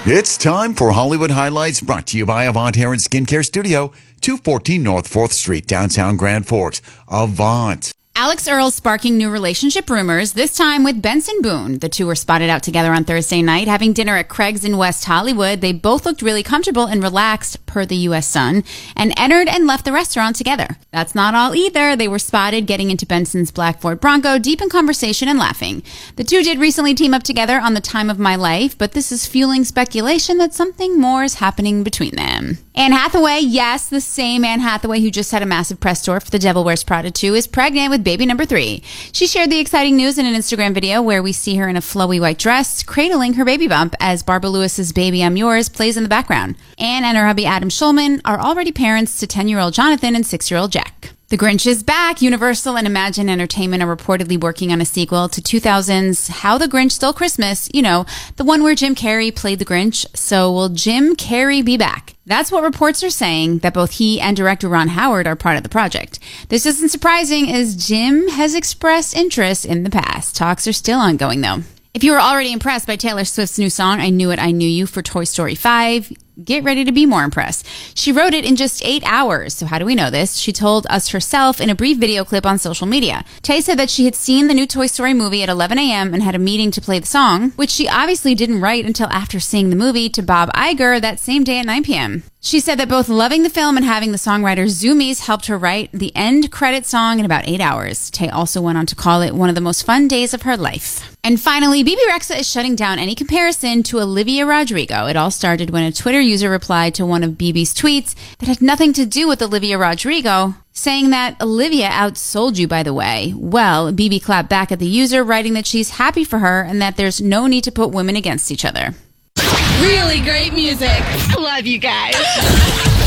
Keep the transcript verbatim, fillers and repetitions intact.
It's time for Hollywood Highlights, brought to you by Avant Hair and Skincare Studio, two fourteen North fourth Street, downtown Grand Forks. Avant. Alex Earl sparking new relationship rumors, this time with Benson Boone. The two were spotted out together on Thursday night, having dinner at Craig's in West Hollywood. They both looked really comfortable and relaxed, per the U S Sun, and entered and left the restaurant together. That's not all either. They were spotted getting into Benson's black Ford Bronco, deep in conversation and laughing. The two did recently team up together on The Time of My Life, but this is fueling speculation that something more is happening between them. Anne Hathaway, yes, the same Anne Hathaway who just had a massive press tour for The Devil Wears Prada two, is pregnant with baby number three. She shared the exciting news in an Instagram video where we see her in a flowy white dress, cradling her baby bump as Barbara Lewis's Baby I'm Yours plays in the background. Anne and her hubby Adam Schulman are already parents to ten-year-old Jonathan and six-year-old Jack. The Grinch is back. Universal and Imagine Entertainment are reportedly working on a sequel to two thousand's How the Grinch Stole Christmas, you know, the one where Jim Carrey played the Grinch. So will Jim Carrey be back? That's what reports are saying, that both he and director Ron Howard are part of the project. This isn't surprising, as Jim has expressed interest in the past. Talks are still ongoing, though. If you were already impressed by Taylor Swift's new song, I Knew It, I Knew You for Toy Story five, get ready to be more impressed. She wrote it in just eight hours. So how do we know this? She told us herself in a brief video clip on social media. Tay said that she had seen the new Toy Story movie at eleven a.m. and had a meeting to play the song, which she obviously didn't write until after seeing the movie, to Bob Iger that same day at nine p.m. She said that both loving the film and having the songwriter Zoomies helped her write the end credit song in about eight hours. Tay also went on to call it one of the most fun days of her life. And finally, Bebe Rexha is shutting down any comparison to Olivia Rodrigo. It all started when a Twitter user replied to one of Bebe's tweets that had nothing to do with Olivia Rodrigo, saying that Olivia outsold you, by the way. Well, Bebe clapped back at the user, writing that she's happy for her and that there's no need to put women against each other. Really great music. I love you guys.